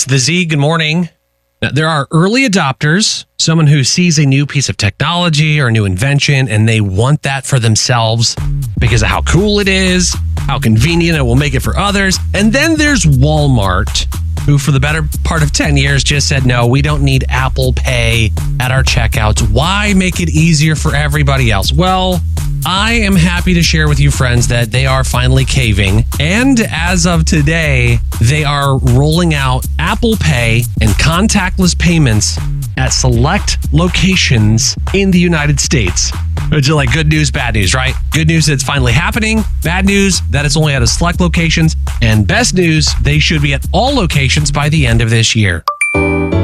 It's the Z. Good morning. Now, there are early adopters, someone who sees a new piece of technology or a new invention, and they want that for themselves because of how cool it is, how convenient it will make it for others. And then there's Walmart, who for the better part of 10 years just said, no, we don't need Apple Pay at our checkouts. Why make it easier for everybody else? Well, I am happy to share with you, friends, that they are finally caving. And as of today, they are rolling out Apple Pay and contactless payments at select locations in the United States. Which is like good news, bad news, right? Good news that it's finally happening. Bad news that it's only at a select locations. And best news, they should be at all locations by the end of this year.